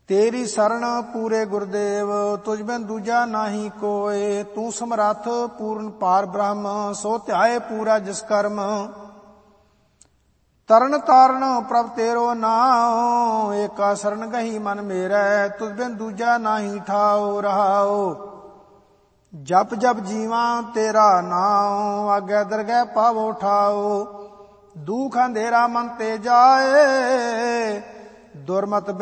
ਤੇਰੀ ਸਰਣ ਪੂਰੇ ਗੁਰਦੇਵ, ਤੁਝ ਬਿਨ ਦੂਜਾ ਨਾਹੀ ਕੋਇ। ਤੂੰ ਸਮਰੱਥ ਪੂਰਨ ਪਾਰ ਬ੍ਰਹਮ, ਸੋ ਧਿਆਏ ਪੂਰਾ ਜਿਸ ਕਰਮ। ਤਰਨ ਤਾਰਨ ਪ੍ਰਭ ਤੇਰੋ ਨਾਉ, ਏਕਾ ਸਰਣ ਗਹੀ ਮਨ ਮੇਰੈ। ਤੁਝ ਬਿਨ ਦੂਜਾ ਨਾਹੀ ਠਾਉ ਰਹਾਉ। ਜਪ ਜਪ ਜੀਵਾਂ ਤੇਰਾ ਨਾਉ, ਆਗੇ ਦਰਗਹਿ ਪਾਵੋ ਠਾਉ। ਦੁਖ ਅੰਧੇਰਾ ਮਨ ਤੇ ਜਾਏ, ਦੁਰਮਤ